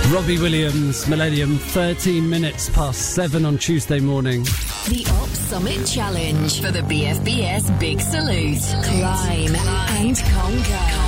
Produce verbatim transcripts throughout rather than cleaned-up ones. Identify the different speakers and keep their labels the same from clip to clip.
Speaker 1: Robbie Williams, Millennium, thirteen minutes past seven on Tuesday morning.
Speaker 2: The Op Summit Challenge for the B F B S Big Salute. Climb and conquer.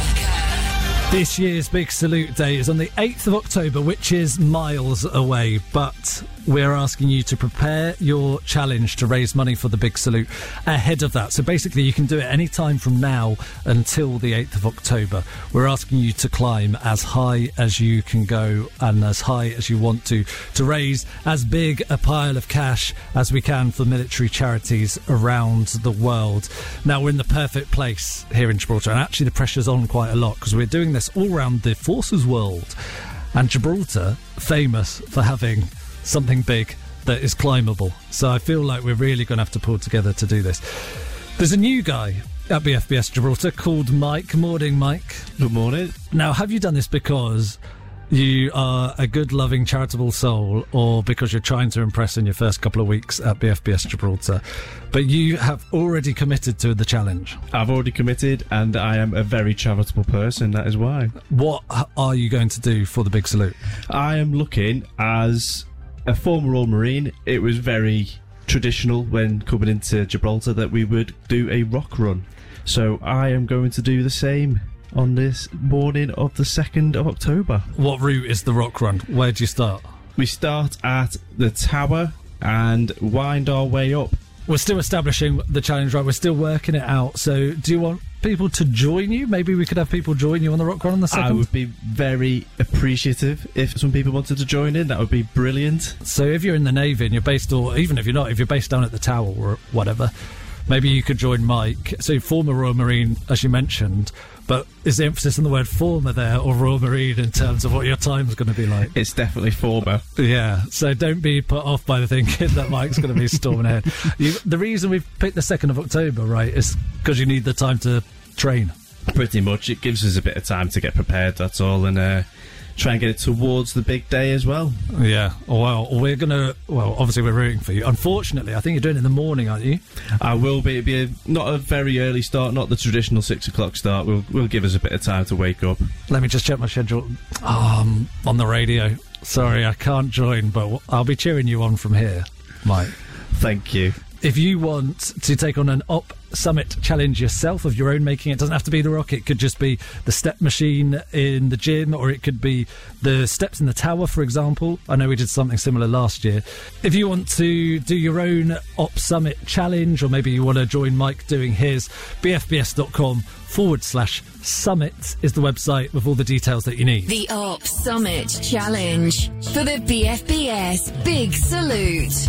Speaker 3: This year's Big Salute Day is on the eighth of October, which is miles away, but we're asking you to prepare your challenge to raise money for the Big Salute ahead of that. So basically you can do it any time from now until the eighth of October. We're asking you to climb as high as you can go and as high as you want to, to raise as big a pile of cash as we can for military charities around the world. Now, we're in the perfect place here in Gibraltar, and actually the pressure's on quite a lot because we're doing this all around the forces world, and Gibraltar famous for having something big that is climbable. So I feel like we're really going to have to pull together to do this. There's a new guy at B F B S Gibraltar called Mike. Morning, Mike.
Speaker 4: Good morning.
Speaker 3: Now, have you done this because you are a good, loving, charitable soul, or because you're trying to impress in your first couple of weeks at B F B S Gibraltar? But you have already committed to the challenge.
Speaker 4: I've already committed, and I am a very charitable person, that is why.
Speaker 3: What are you going to do for the Big Salute?
Speaker 4: I am looking, as a former Royal Marine, it was very traditional when coming into Gibraltar that we would do a rock run. So I am going to do the same on this morning of the second of October.
Speaker 3: What route is the rock run? Where do you start?
Speaker 4: We start at the tower and wind our way up.
Speaker 3: We're still establishing the challenge, right? We're still working it out. So do you want people to join you? Maybe we could have people join you on the rock run on the second?
Speaker 4: I would be very appreciative if some people wanted to join in. That would be brilliant.
Speaker 3: So if you're in the Navy and you're based, or even if you're not, if you're based down at the tower or whatever, maybe you could join Mike. So former Royal Marine, as you mentioned, but is the emphasis on the word former there, or Royal Marine, in terms of what your time's going to be like?
Speaker 4: It's definitely former.
Speaker 3: Yeah, so don't be put off by the thinking that Mike's going to be storming ahead. You, the reason we've picked the second of October, right, is because you need the time to train.
Speaker 4: Pretty much. It gives us a bit of time to get prepared, that's all, and uh, try and get it towards the big day as well.
Speaker 3: Yeah, well, we're going to, well, obviously we're rooting for you. Unfortunately, I think you're doing it in the morning, aren't you?
Speaker 4: I will be. It'll be a, not a very early start, not the traditional six o'clock start. We'll, we'll give us a bit of time to wake up.
Speaker 3: Let me just check my schedule. Um, on the radio. Sorry, I can't join, but I'll be cheering you on from here, Mike.
Speaker 4: Thank you.
Speaker 3: If you want to take on an Op Summit challenge yourself of your own making, it doesn't have to be the rock. It could just be the step machine in the gym, or it could be the steps in the tower, for example. I know we did something similar last year. If you want to do your own Op Summit challenge, or maybe you want to join Mike doing his, bfbs.com forward slash summit is the website with all the details that you need.
Speaker 2: The Op Summit Challenge for the B F B S Big Salute.